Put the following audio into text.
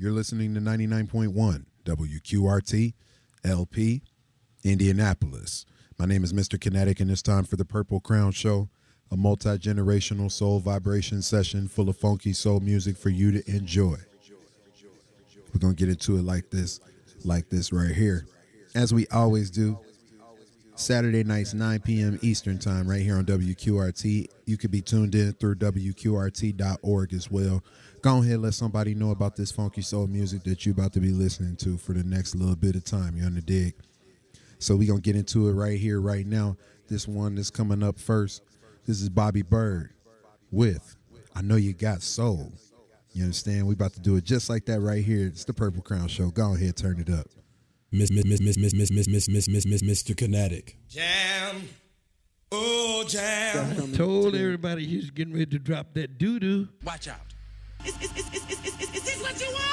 You're listening to 99.1 WQRT LP, Indianapolis. My name is Mr. Kinetic, and it's time for the Purple Crown Show, a multi-generational soul vibration session full of funky soul music for you to enjoy. We're going to get into it like this right here. As we always do, Saturday nights, 9 p.m. Eastern time, right here on WQRT. You could be tuned in through WQRT.org as well. Go ahead and let somebody know about this funky soul music that you're about to be listening to for the next little bit of time. You're on the dig. So we're going to get into it right here, right now. This one that's coming up first. This is Bobby Bird with I Know You Got Soul. You understand? We about to do it just like that right here. It's the Purple Crown Show. Go ahead, turn it up. Mr. Kinetic. Jam. Oh, jam. Told everybody he was getting ready to drop that doo-doo. Watch out. Is this what you want?